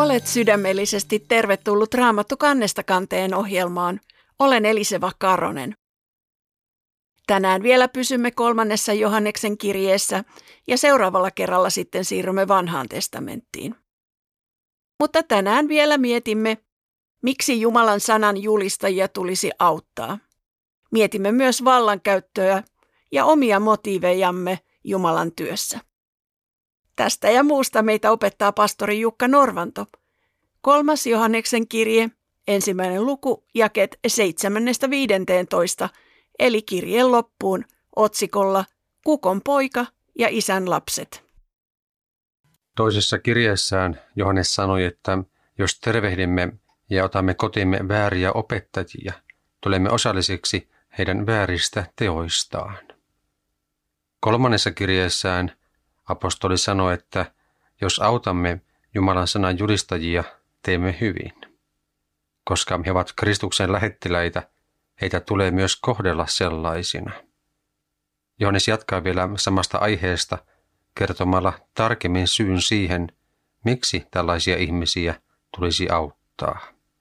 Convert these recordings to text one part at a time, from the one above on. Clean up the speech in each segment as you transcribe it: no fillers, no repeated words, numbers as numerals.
Olet sydämellisesti tervetullut Raamattu kannesta kanteen ohjelmaan. Olen Eliseva Karonen. Tänään vielä pysymme 3. Johanneksen kirjeessä ja seuraavalla kerralla sitten siirrymme Vanhaan testamenttiin. Mutta tänään vielä mietimme, miksi Jumalan sanan julistajia tulisi auttaa. Mietimme myös vallankäyttöä ja omia motiivejamme Jumalan työssä. Tästä ja muusta meitä opettaa pastori Jukka Norvanto. 3. Johanneksen kirje, 1. luku, jakeet 7-15, eli kirjeen loppuun otsikolla Kukon poika ja isän lapset. Toisessa kirjeessään Johannes sanoi, että jos tervehdimme ja otamme kotimme vääriä opettajia, tulemme osallisiksi heidän vääristä teoistaan. 3. kirjeessään apostoli sanoi, että jos autamme Jumalan sanan julistajia, teemme hyvin. Koska he ovat Kristuksen lähettiläitä, heitä tulee myös kohdella sellaisina. Johannes jatkaa vielä samasta aiheesta kertomalla tarkemmin syyn siihen, miksi tällaisia ihmisiä tulisi auttaa.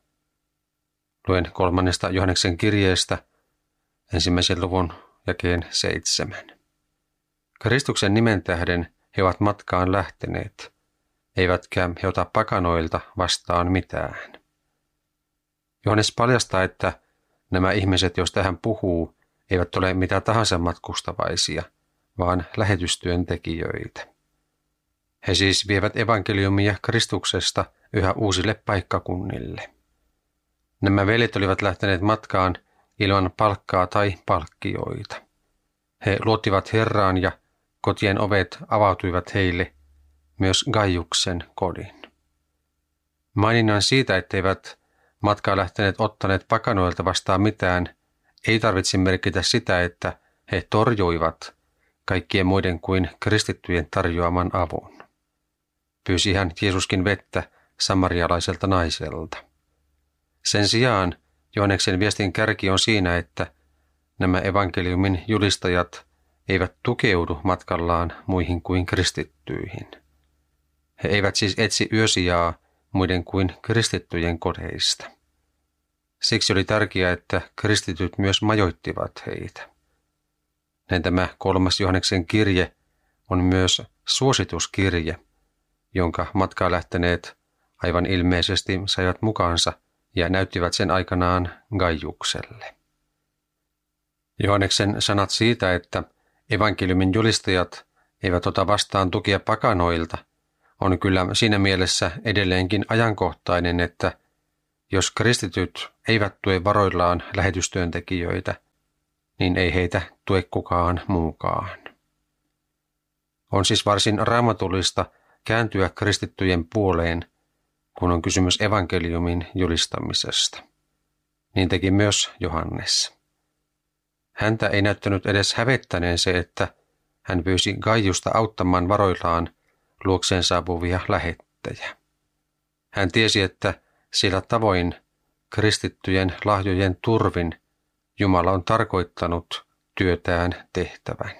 Luen 3. Johanneksen kirjeestä 1. luvun jakeen 7. Kristuksen nimen tähden he ovat matkaan lähteneet, eivätkä he ota pakanoilta vastaan mitään. Johannes paljastaa, että nämä ihmiset, joista hän puhuu, eivät ole mitä tahansa matkustavaisia, vaan lähetystyöntekijöitä. He siis vievät evankeliumia Kristuksesta yhä uusille paikkakunnille. Nämä veljet olivat lähteneet matkaan ilman palkkaa tai palkkioita. He luottivat Herraan ja kotien ovet avautuivat heille, myös Gaiuksen kodin. Maininnan siitä, etteivät matkaa lähteneet ottaneet pakanoilta vastaan mitään, ei tarvitse merkitä sitä, että he torjuivat kaikkien muiden kuin kristittyjen tarjoaman avun. Pyysi hän Jeesuskin vettä samarialaiselta naiselta. Sen sijaan Johanneksen viestin kärki on siinä, että nämä evankeliumin julistajat eivät tukeudu matkallaan muihin kuin kristittyihin. He eivät siis etsi yösijaa muiden kuin kristittyjen kodeista. Siksi oli tärkeää, että kristityt myös majoittivat heitä. Näin tämä 3. Johanneksen kirje on myös suosituskirje, jonka matkaa lähteneet aivan ilmeisesti saivat mukaansa ja näyttivät sen aikanaan Gaiukselle. Johanneksen sanat siitä, että evankeliumin julistajat eivät ota vastaan tukia pakanoilta, on kyllä siinä mielessä edelleenkin ajankohtainen, että jos kristityt eivät tue varoillaan lähetystyöntekijöitä, niin ei heitä tue kukaan muukaan. On siis varsin raamatullista kääntyä kristittyjen puoleen, kun on kysymys evankeliumin julistamisesta. Niin teki myös Johannes. Häntä ei näyttänyt edes hävettäneen se, että hän pyysi Gaiusta auttamaan varoillaan luokseen saapuvia lähettäjiä. Hän tiesi, että sillä tavoin kristittyjen lahjojen turvin Jumala on tarkoittanut työtään tehtävän.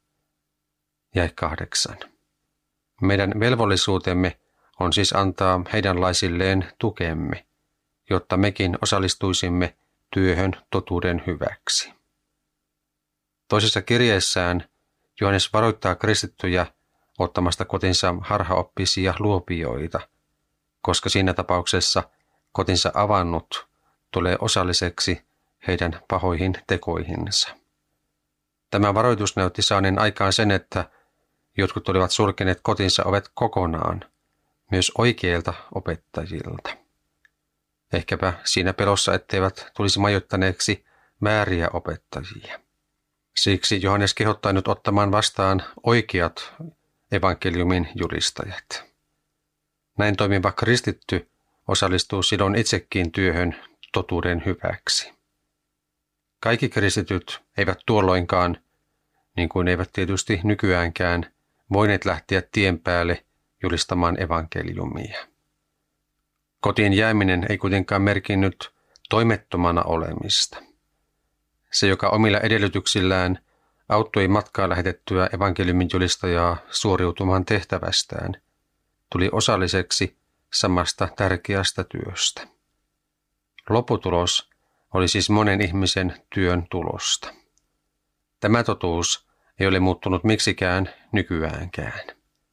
Jae 8. Meidän velvollisuutemme on siis antaa heidänlaisilleen tukemme, jotta mekin osallistuisimme työhön totuuden hyväksi. Toisessa kirjeessään Johannes varoittaa kristittyjä ottamasta kotinsa harhaoppisia luopioita, koska siinä tapauksessa kotinsa avannut tulee osalliseksi heidän pahoihin tekoihinsa. Tämä varoitus näytti saaneen aikaan sen, että jotkut olivat sulkeneet kotinsa ovet kokonaan, myös oikeilta opettajilta. Ehkäpä siinä pelossa, etteivät tulisi majoittaneeksi vääriä opettajia. Siksi Johannes kehottaa nyt ottamaan vastaan oikeat evankeliumin julistajat. Näin toimiva kristitty osallistuu silloin itsekin työhön totuuden hyväksi. Kaikki kristityt eivät tuolloinkaan, niin kuin eivät tietysti nykyäänkään, voineet lähteä tien päälle julistamaan evankeliumia. Kotiin jääminen ei kuitenkaan merkinnyt toimettomana olemista. Se, joka omilla edellytyksillään auttoi matkaan lähetettyä evankeliumin julistajaa suoriutumaan tehtävästään, tuli osalliseksi samasta tärkeästä työstä. Lopputulos oli siis monen ihmisen työn tulosta. Tämä totuus ei ole muuttunut miksikään nykyäänkään.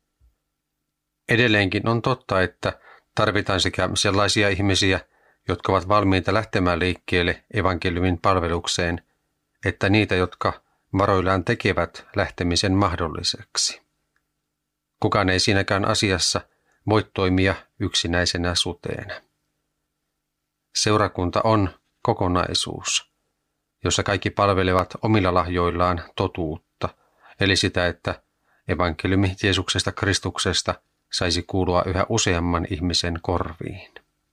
Edelleenkin on totta, että tarvitaan sekä sellaisia ihmisiä, jotka ovat valmiita lähtemään liikkeelle evankeliumin palvelukseen, että niitä, jotka varoillaan tekevät lähtemisen mahdolliseksi. Kukaan ei siinäkään asiassa voi toimia yksinäisenä suteena. Seurakunta on kokonaisuus, jossa kaikki palvelevat omilla lahjoillaan totuutta, eli sitä, että evankeliumi Jeesuksesta Kristuksesta saisi kuulua yhä useamman ihmisen korviin.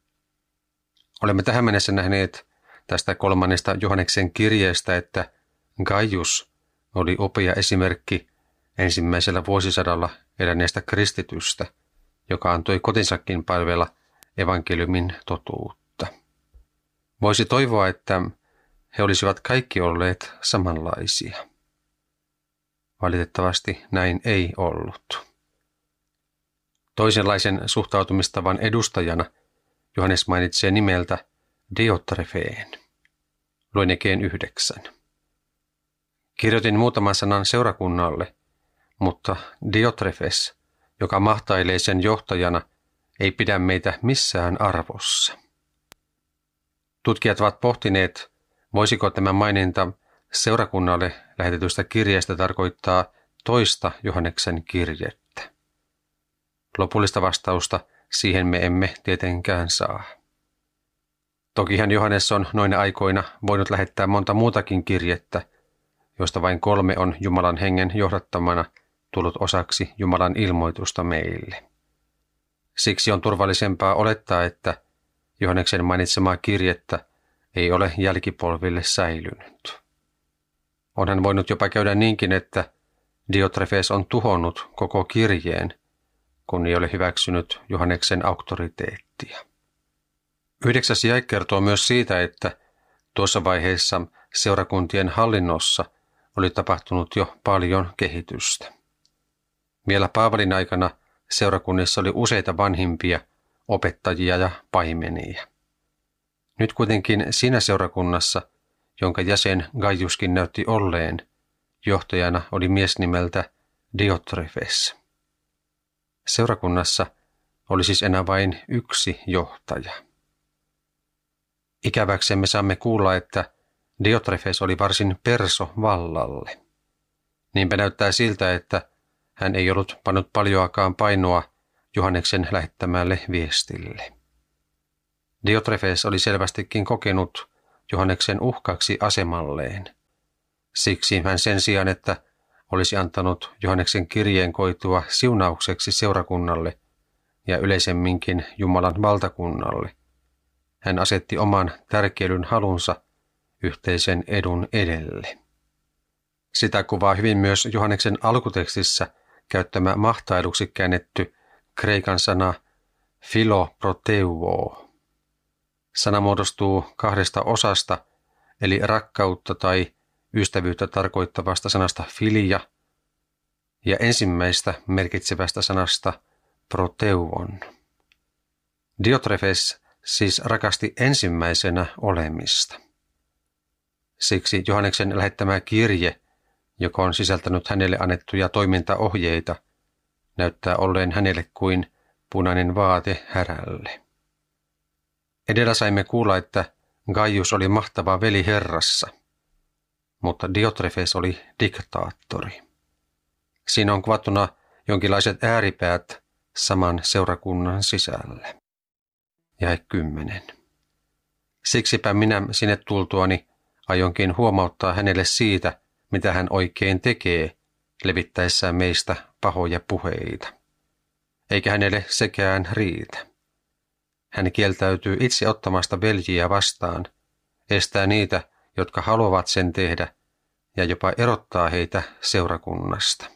Olemme tähän mennessä nähneet tästä 3. Johanneksen kirjeestä, että Gaius oli opea esimerkki ensimmäisellä vuosisadalla eläneestä kristitystä, joka antoi kotinsakin palvella evankeliumin totuutta. Voisi toivoa, että he olisivat kaikki olleet samanlaisia. Valitettavasti näin ei ollut. Toisenlaisen suhtautumistavan edustajana Johannes mainitsee nimeltä Diotrefeen. Luen Jakeen 9. Kirjoitin muutaman sanan seurakunnalle, mutta Diotrefes, joka mahtailee sen johtajana, ei pidä meitä missään arvossa. Tutkijat ovat pohtineet, voisiko tämä maininta seurakunnalle lähetetystä kirjeestä tarkoittaa toista Johanneksen kirjettä. Lopullista vastausta siihen me emme tietenkään saa. Tokihan Johannes on noina aikoina voinut lähettää monta muutakin kirjettä, joista vain 3 on Jumalan hengen johdattamana tullut osaksi Jumalan ilmoitusta meille. Siksi on turvallisempaa olettaa, että Johanneksen mainitsemaa kirjettä ei ole jälkipolville säilynyt. Onhan voinut jopa käydä niinkin, että Diotrefes on tuhonnut koko kirjeen, kun ei ole hyväksynyt Johanneksen auktoriteettia. 9. jae kertoo myös siitä, että tuossa vaiheessa seurakuntien hallinnossa oli tapahtunut jo paljon kehitystä. Vielä Paavalin aikana seurakunnissa oli useita vanhimpia opettajia ja paimenia. Nyt kuitenkin siinä seurakunnassa, jonka jäsen Gaiuskin näytti olleen, johtajana oli mies nimeltä Diotrefes. Seurakunnassa oli siis enää vain yksi johtaja. Ikäväksemme saamme kuulla, että Diotrefes oli varsin perso vallalle. Niinpä näyttää siltä, että hän ei ollut pannut paljoakaan painoa Johanneksen lähettämälle viestille. Diotrefes oli selvästikin kokenut Johanneksen uhkaksi asemalleen. Siksi hän sen sijaan, että olisi antanut Johanneksen kirjeen koitua siunaukseksi seurakunnalle ja yleisemminkin Jumalan valtakunnalle, hän asetti oman tärkeilyn halunsa yhteisen edun edelle. Sitä kuvaa hyvin myös Johanneksen alkutekstissä käyttämä mahtailuksi käännetty kreikan sana philoproteuo. Sana muodostuu 2 osasta, eli rakkautta tai ystävyyttä tarkoittavasta sanasta filia ja ensimmäistä merkitsevästä sanasta proteuon. Diotrefes siis rakasti ensimmäisenä olemista. Siksi Johanneksen lähettämä kirje, joka on sisältänyt hänelle annettuja toimintaohjeita, näyttää olleen hänelle kuin punainen vaate härälle. Edellä saimme kuulla, että Gaius oli mahtava veli Herrassa, mutta Diotrefes oli diktaattori. Siinä on kuvattuna jonkinlaiset ääripäät saman seurakunnan sisällä. Jae 10. Siksipä minä sinne tultuani aionkin huomauttaa hänelle siitä, mitä hän oikein tekee, levittäessään meistä pahoja puheita. Eikä hänelle sekään riitä. Hän kieltäytyy itse ottamasta veljiä vastaan, estää niitä, jotka haluavat sen tehdä, ja jopa erottaa heitä seurakunnasta.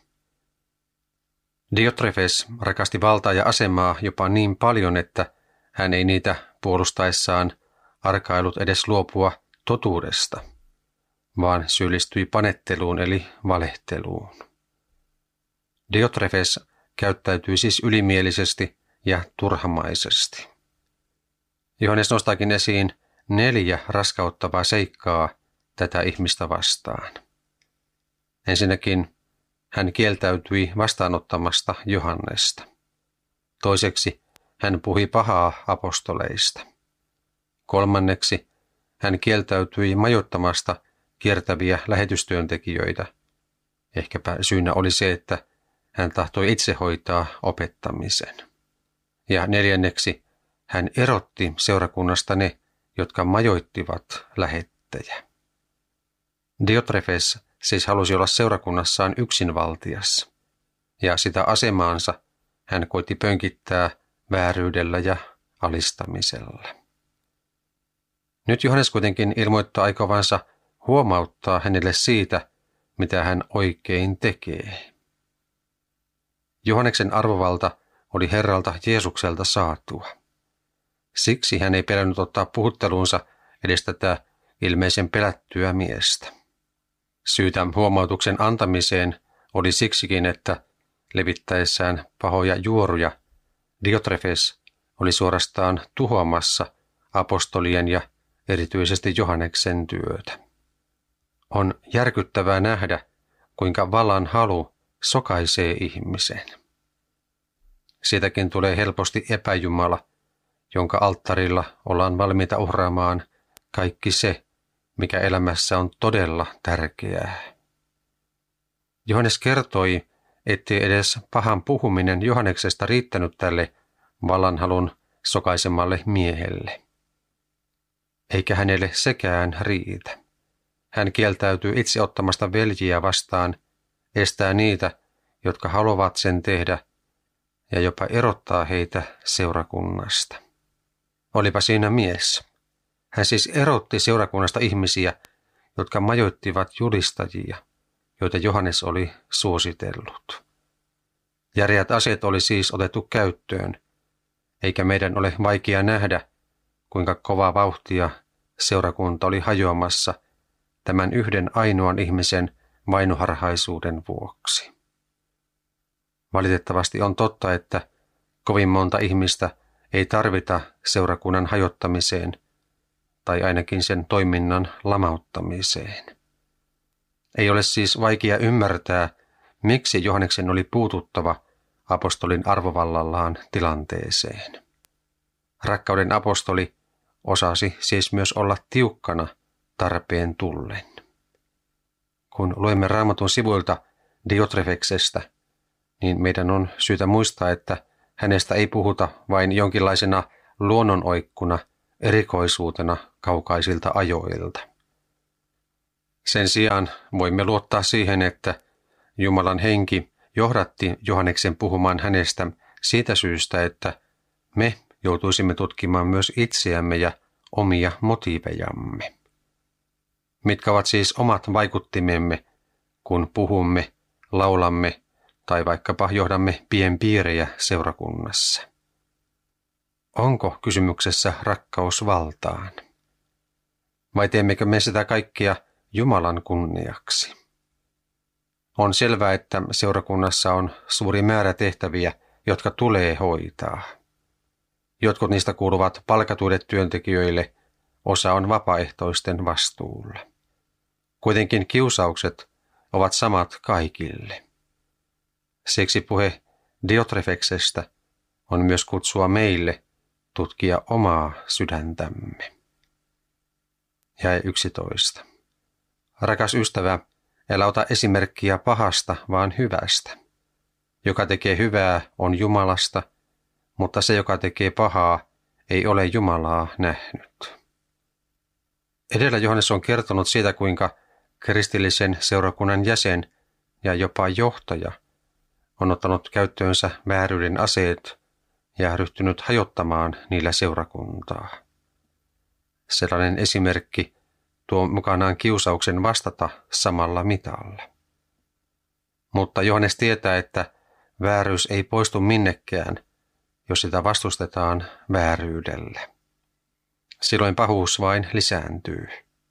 Diotrefes rakasti valtaa ja asemaa jopa niin paljon, että hän ei niitä puolustaessaan arkailut edes luopua totuudesta, vaan syyllistyi panetteluun eli valehteluun. Diotrefes käyttäytyi siis ylimielisesti ja turhamaisesti. Johannes nostaakin esiin 4 raskauttavaa seikkaa tätä ihmistä vastaan. Ensinnäkin hän kieltäytyi vastaanottamasta Johannesta. Toiseksi hän puhui pahaa apostoleista. Kolmanneksi hän kieltäytyi majoittamasta kiertäviä lähetystyöntekijöitä. Ehkäpä syynä oli se, että hän tahtoi itse hoitaa opettamisen. Ja neljänneksi hän erotti seurakunnasta ne, jotka majoittivat lähettejä. Diotrefes siis halusi olla seurakunnassaan yksinvaltias, ja sitä asemaansa hän koitti pönkittää vääryydellä ja alistamisella. Nyt Johannes kuitenkin ilmoittaa aikovansa huomauttaa hänelle siitä, mitä hän oikein tekee. Johanneksen arvovalta oli Herralta Jeesukselta saatua. Siksi hän ei pelännyt ottaa puhutteluunsa edes tätä ilmeisen pelättyä miestä. Syytä huomautuksen antamiseen oli siksikin, että levittäessään pahoja juoruja Diotrefes oli suorastaan tuhoamassa apostolien ja erityisesti Johanneksen työtä. On järkyttävää nähdä, kuinka vallan halu sokaisee ihmisen. Siitäkin tulee helposti epäjumala, jonka alttarilla ollaan valmiita uhraamaan kaikki se, mikä elämässä on todella tärkeää. Johannes kertoi, ettei edes pahan puhuminen Johanneksesta riittänyt tälle vallanhalun sokaisemalle miehelle. Eikä hänelle sekään riitä. Hän kieltäytyy itse ottamasta veljiä vastaan, estää niitä, jotka haluavat sen tehdä, ja jopa erottaa heitä seurakunnasta. Olipa siinä mies. Hän siis erotti seurakunnasta ihmisiä, jotka majoittivat julistajia, joita Johannes oli suositellut. Järeät aseet oli siis otettu käyttöön, eikä meidän ole vaikea nähdä, kuinka kovaa vauhtia seurakunta oli hajoamassa tämän yhden ainoan ihmisen vainoharhaisuuden vuoksi. Valitettavasti on totta, että kovin monta ihmistä ei tarvita seurakunnan hajottamiseen tai ainakin sen toiminnan lamauttamiseen. Ei ole siis vaikea ymmärtää, miksi Johanneksen oli puututtava apostolin arvovallallaan tilanteeseen. Rakkauden apostoli osasi siis myös olla tiukkana tarpeen tullen. Kun luemme Raamatun sivuilta Diotrefeksestä, niin meidän on syytä muistaa, että hänestä ei puhuta vain jonkinlaisena luonnonoikkuna, erikoisuutena kaukaisilta ajoilta. Sen sijaan voimme luottaa siihen, että Jumalan henki johdatti Johanneksen puhumaan hänestä siitä syystä, että me joutuisimme tutkimaan myös itseämme ja omia motiivejamme. Mitkä ovat siis omat vaikuttimemme, kun puhumme, laulamme tai vaikkapa johdamme pienpiirejä seurakunnassa? Onko kysymyksessä rakkaus valtaan? Vai teemmekö me sitä kaikkia Jumalan kunniaksi? On selvää, että seurakunnassa on suuri määrä tehtäviä, jotka tulee hoitaa. Jotkut niistä kuuluvat palkatuille työntekijöille, osa on vapaaehtoisten vastuulla. Kuitenkin kiusaukset ovat samat kaikille. Siksi puhe Diotrefeksestä on myös kutsua meille tutkia omaa sydäntämme. Jae 11. Rakas ystävä, älä ota esimerkkiä pahasta, vaan hyvästä. Joka tekee hyvää, on Jumalasta, mutta se, joka tekee pahaa, ei ole Jumalaa nähnyt. Edellä Johannes on kertonut siitä, kuinka kristillisen seurakunnan jäsen ja jopa johtaja on ottanut käyttöönsä vääryyden aseet ja ryhtynyt hajottamaan niillä seurakuntaa. Sellainen esimerkki tuo mukanaan kiusauksen vastata samalla mitalla. Mutta Johannes tietää, että vääryys ei poistu minnekään, jos sitä vastustetaan vääryydellä. Silloin pahuus vain lisääntyy.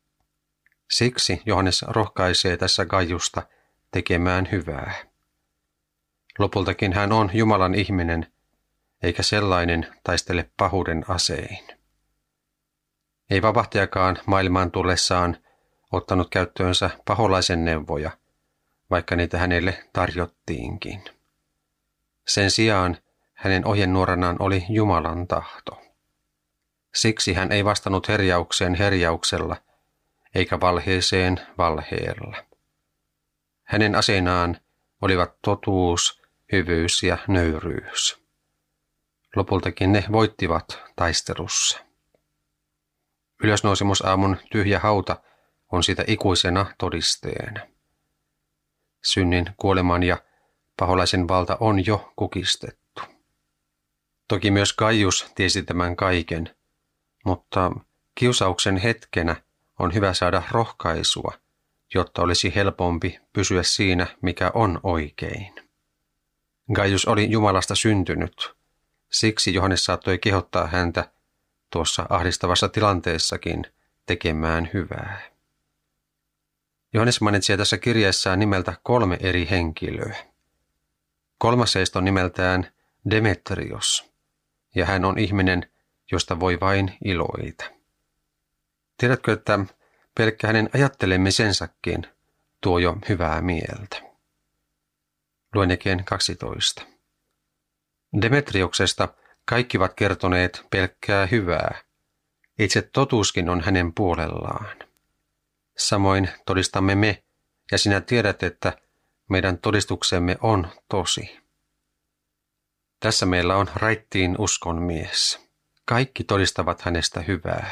Siksi Johannes rohkaisee tässä Gaiusta tekemään hyvää. Lopultakin hän on Jumalan ihminen, eikä sellainen taistele pahuuden asein. Ei vapahtajakaan maailmaan tullessaan ottanut käyttöönsä paholaisen neuvoja, vaikka niitä hänelle tarjottiinkin. Sen sijaan hänen ohjenuoranaan oli Jumalan tahto. Siksi hän ei vastannut herjaukseen herjauksella, eikä valheeseen valheella. Hänen aseinaan olivat totuus, hyvyys ja nöyryys. Lopultakin ne voittivat taistelussa. Ylösnousemusaamun tyhjä hauta on siitä ikuisena todisteena. Synnin, kuoleman ja paholaisen valta on jo kukistettu. Toki myös Gaius tiesi tämän kaiken, mutta kiusauksen hetkenä on hyvä saada rohkaisua, jotta olisi helpompi pysyä siinä, mikä on oikein. Gaius oli Jumalasta syntynyt, siksi Johannes saattoi kehottaa häntä tuossa ahdistavassa tilanteessakin tekemään hyvää. Johannes mainitsee tässä kirjeessään nimeltä 3 eri henkilöä. Kolmas heistä on nimeltään Demetrios, ja hän on ihminen, josta voi vain iloita. Tiedätkö, että pelkkä hänen ajattelemisensakin tuo jo hyvää mieltä? Luen jakeen 12. Demetrioksesta kaikki ovat kertoneet pelkkää hyvää. Itse totuuskin on hänen puolellaan. Samoin todistamme me, ja sinä tiedät, että meidän todistuksemme on tosi. Tässä meillä on raittiin uskon mies. Kaikki todistavat hänestä hyvää.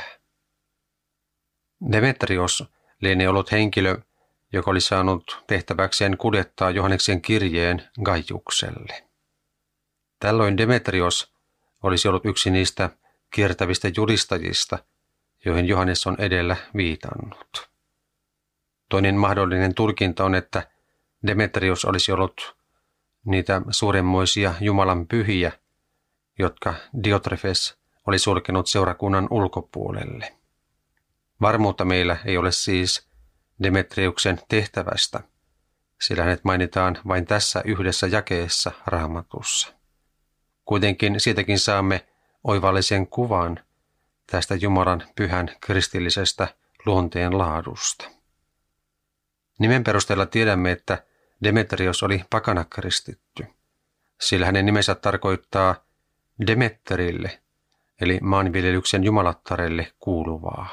Demetrios lienee ollut henkilö, joka oli saanut tehtäväkseen kuljettaa Johanneksen kirjeen Gaiukselle. Tällöin Demetrios olisi ollut yksi niistä kiertävistä julistajista, joihin Johannes on edellä viitannut. Toinen mahdollinen tulkinta on, että Demetrios olisi ollut niitä suuremmoisia Jumalan pyhiä, jotka Diotrefes oli sulkenut seurakunnan ulkopuolelle. Varmuutta meillä ei ole siis Demetriuksen tehtävästä, sillä hänet mainitaan vain tässä yhdessä jakeessa Raamatussa. Kuitenkin siitäkin saamme oivallisen kuvan tästä Jumalan pyhän kristillisestä luonteen laadusta. Nimen perusteella tiedämme, että Demetrios oli pakanakristitty, sillä hänen nimensä tarkoittaa Demetterille, eli maanviljelyksen jumalattarelle kuuluvaa.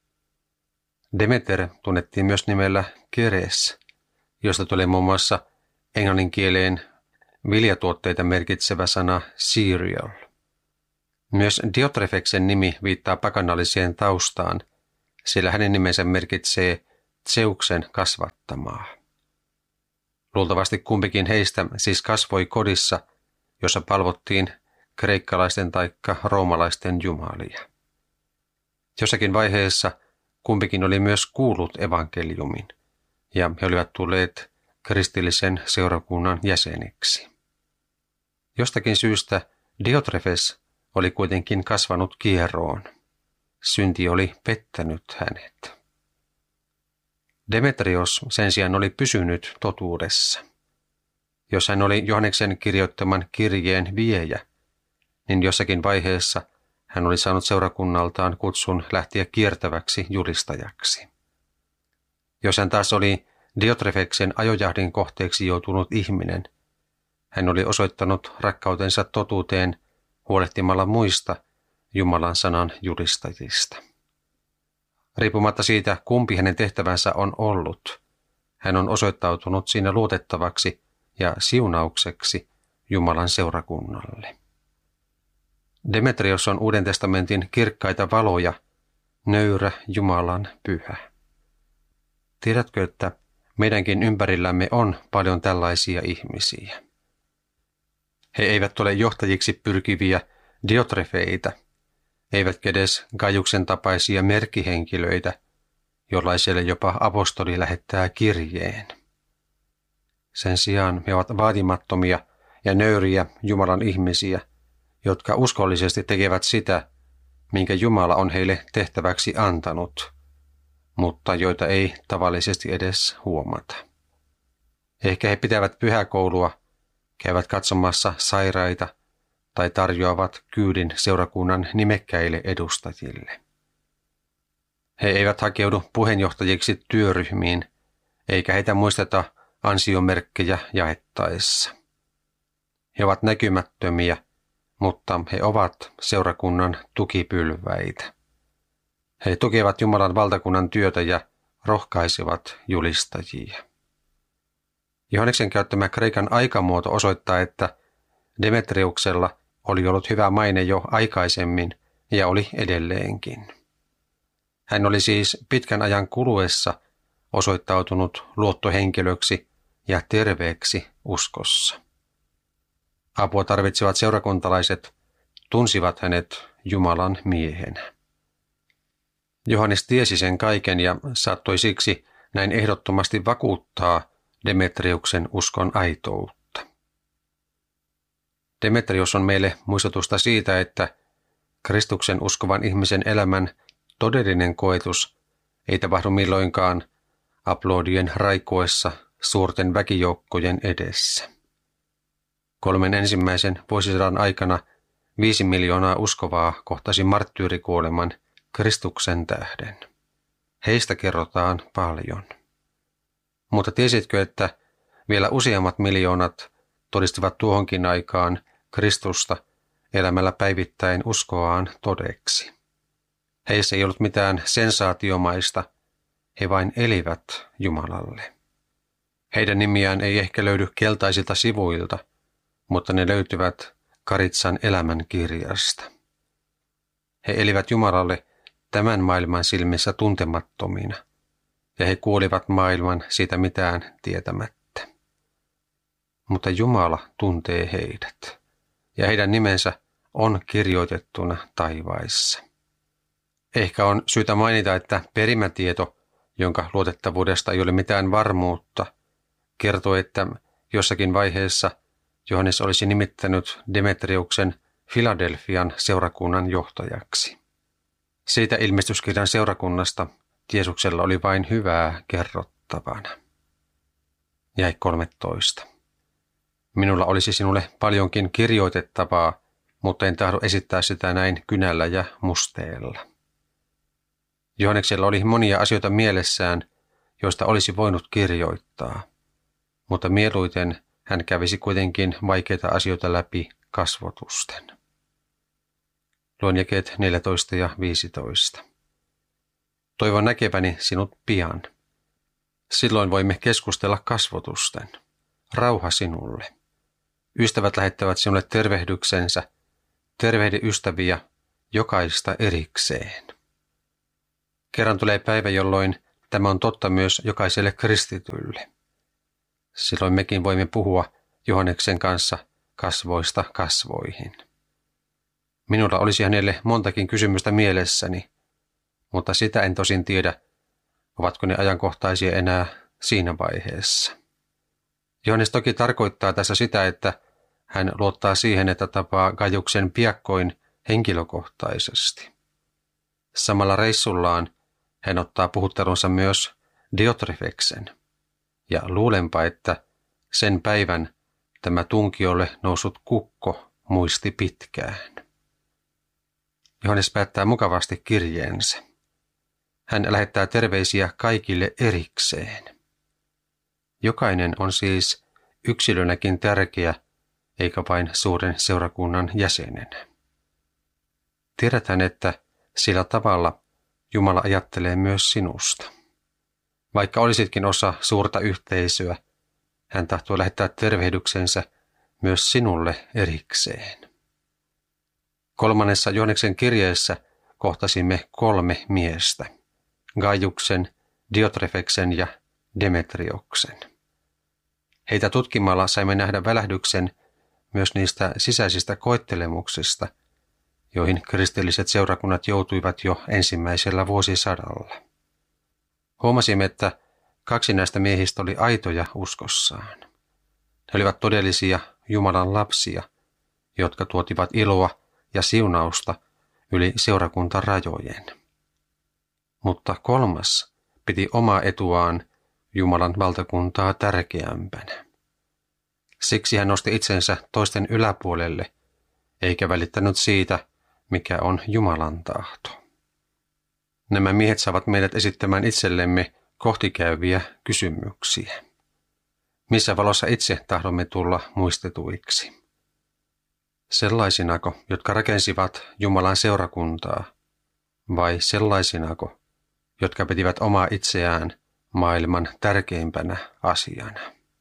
Demeter tunnettiin myös nimellä Keres, josta tulee muun muassa englannin kieleen viljatuotteita merkitsevä sana cereal. Myös Diotrefeksen nimi viittaa pakanalliseen taustaan, sillä hänen nimensä merkitsee Zeuksen kasvattamaa. Luultavasti kumpikin heistä siis kasvoi kodissa, jossa palvottiin kreikkalaisten taikka roomalaisten jumalia. Jossakin vaiheessa kumpikin oli myös kuullut evankeliumin, ja he olivat tulleet kristillisen seurakunnan jäseniksi. Jostakin syystä Diotrefes oli kuitenkin kasvanut kieroon. Synti oli pettänyt hänet. Demetrios sen sijaan oli pysynyt totuudessa. Jos hän oli Johanneksen kirjoittaman kirjeen viejä, niin jossakin vaiheessa hän oli saanut seurakunnaltaan kutsun lähteä kiertäväksi julistajaksi. Jos hän taas oli Diotrefeksen ajojahdin kohteeksi joutunut ihminen, hän oli osoittanut rakkautensa totuuteen huolehtimalla muista Jumalan sanan julistajista. Riippumatta siitä, kumpi hänen tehtävänsä on ollut, hän on osoittautunut siinä luotettavaksi ja siunaukseksi Jumalan seurakunnalle. Demetrios on Uuden testamentin kirkkaita valoja, nöyrä Jumalan pyhä. Tiedätkö, että meidänkin ympärillämme on paljon tällaisia ihmisiä? He eivät ole johtajiksi pyrkiviä diotrefeitä, eivätkä edes Gaiuksen tapaisia merkkihenkilöitä, jollaiselle jopa apostoli lähettää kirjeen. Sen sijaan he ovat vaatimattomia ja nöyriä Jumalan ihmisiä, jotka uskollisesti tekevät sitä, minkä Jumala on heille tehtäväksi antanut, mutta joita ei tavallisesti edes huomata. Ehkä he pitävät pyhäkoulua, käyvät katsomassa sairaita tai tarjoavat kyydin seurakunnan nimekkäille edustajille. He eivät hakeudu puheenjohtajiksi työryhmiin, eikä heitä muisteta ansiomerkkejä jaettaessa. He ovat näkymättömiä, mutta he ovat seurakunnan tukipylväitä. He tukevat Jumalan valtakunnan työtä ja rohkaisevat julistajia. Johanneksen käyttämä kreikan aikamuoto osoittaa, että Demetriuksella oli ollut hyvä maine jo aikaisemmin ja oli edelleenkin. Hän oli siis pitkän ajan kuluessa osoittautunut luottohenkilöksi ja terveeksi uskossa. Apua tarvitsevat seurakuntalaiset tunsivat hänet Jumalan miehenä. Johannes tiesi sen kaiken ja saattoi siksi näin ehdottomasti vakuuttaa Demetriuksen uskon aitoutta. Demetrius on meille muistutusta siitä, että Kristuksen uskovan ihmisen elämän todellinen koetus ei tapahdu milloinkaan aplodien raikoessa suurten väkijoukkojen edessä. 3 ensimmäisen vuosisadan aikana 5 miljoonaa uskovaa kohtasi marttyyrikuoleman Kristuksen tähden. Heistä kerrotaan paljon. Mutta tiesitkö, että vielä useammat miljoonat todistivat tuohonkin aikaan Kristusta elämällä päivittäin uskoaan todeksi? Heissä ei ollut mitään sensaatiomaista, he vain elivät Jumalalle. Heidän nimiään ei ehkä löydy keltaisilta sivuilta, mutta ne löytyvät Karitsan elämän kirjasta. He elivät Jumalalle tämän maailman silmissä tuntemattomina, ja he kuolivat maailman siitä mitään tietämättä. Mutta Jumala tuntee heidät, ja heidän nimensä on kirjoitettuna taivaissa. Ehkä on syytä mainita, että perimätieto, jonka luotettavuudesta ei ole mitään varmuutta, kertoo, että jossakin vaiheessa Johannes olisi nimittänyt Demetriuksen Filadelfian seurakunnan johtajaksi. Siitä ilmestyskirjan seurakunnasta Jeesuksella oli vain hyvää kerrottavana. Jäi 13. Minulla olisi sinulle paljonkin kirjoitettavaa, mutta en tahdo esittää sitä näin kynällä ja musteella. Johanneksella oli monia asioita mielessään, joista olisi voinut kirjoittaa, mutta mieluiten hän kävisi kuitenkin vaikeita asioita läpi kasvotusten. Luen jakeet 14 ja 15. Toivon näkeväni sinut pian. Silloin voimme keskustella kasvotusten. Rauha sinulle. Ystävät lähettävät sinulle tervehdyksensä. Tervehdi ystäviä jokaista erikseen. Kerran tulee päivä, jolloin tämä on totta myös jokaiselle kristitylle. Silloin mekin voimme puhua Johanneksen kanssa kasvoista kasvoihin. Minulla olisi hänelle montakin kysymystä mielessäni, mutta sitä en tosin tiedä, ovatko ne ajankohtaisia enää siinä vaiheessa. Johannes toki tarkoittaa tässä sitä, että hän luottaa siihen, että tapaa Gaiuksen piakkoin henkilökohtaisesti. Samalla reissullaan hän ottaa puhuttelunsa myös Diotrefeksen, ja luulenpa, että sen päivän tämä tunkiolle noussut kukko muisti pitkään. Johannes päättää mukavasti kirjeensä. Hän lähettää terveisiä kaikille erikseen. Jokainen on siis yksilönäkin tärkeä, eikä vain suuren seurakunnan jäsenenä. Tiedäthän, että sillä tavalla Jumala ajattelee myös sinusta. Vaikka olisitkin osa suurta yhteisöä, hän tahtoo lähettää tervehdyksensä myös sinulle erikseen. 3. Johanneksen kirjeessä kohtasimme 3 miestä, Gaiuksen, Diotrefeksen ja Demetrioksen. Heitä tutkimalla saimme nähdä välähdyksen myös niistä sisäisistä koettelemuksista, joihin kristilliset seurakunnat joutuivat jo ensimmäisellä vuosisadalla. Huomasimme, että 2 näistä miehistä oli aitoja uskossaan. He olivat todellisia Jumalan lapsia, jotka tuotivat iloa ja siunausta yli seurakuntarajojen. Mutta 3. piti omaa etuaan Jumalan valtakuntaa tärkeämpänä. Siksi hän nosti itsensä toisten yläpuolelle, eikä välittänyt siitä, mikä on Jumalan tahto. Nämä miehet saavat meidät esittämään itsellemme kohtikäyviä kysymyksiä. Missä valossa itse tahdomme tulla muistetuiksi? Sellaisinako, jotka rakensivat Jumalan seurakuntaa, vai sellaisinako, jotka pitivät omaa itseään maailman tärkeimpänä asiana?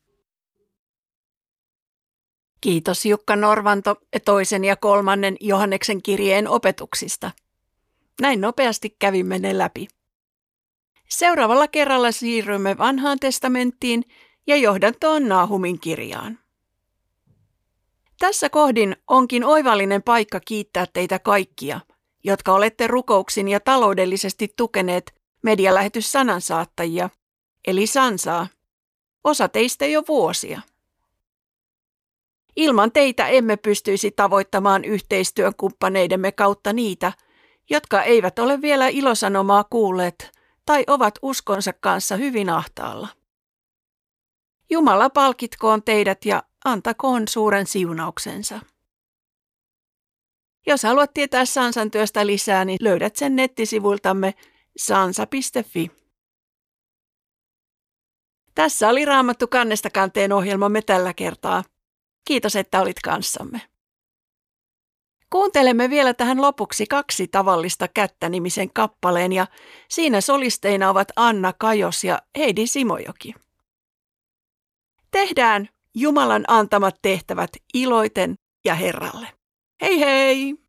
Kiitos Jukka Norvanto 2. ja 3. Johanneksen kirjeen opetuksista. Näin nopeasti kävimme ne läpi. Seuraavalla kerralla siirrymme Vanhaan testamenttiin ja johdantoon Naahumin kirjaan. Tässä kohdin onkin oivallinen paikka kiittää teitä kaikkia, jotka olette rukouksin ja taloudellisesti tukeneet medialähetys sanansaattajia, eli Sansaa, osa teistä jo vuosia. Ilman teitä emme pystyisi tavoittamaan yhteistyökumppaneidemme kautta niitä, jotka eivät ole vielä ilosanomaa kuulleet tai ovat uskonsa kanssa hyvin ahtaalla. Jumala palkitkoon teidät ja antakoon suuren siunauksensa. Jos haluat tietää Sansan työstä lisää, niin löydät sen nettisivuiltamme sansa.fi. Tässä oli Raamattu kannesta kanteen ohjelmamme tällä kertaa. Kiitos, että olit kanssamme. Kuuntelemme vielä tähän lopuksi 2 tavallista kättä-nimisen kappaleen ja siinä solisteina ovat Anna Kajos ja Heidi Simojoki. Tehdään Jumalan antamat tehtävät iloiten ja Herralle. Hei hei!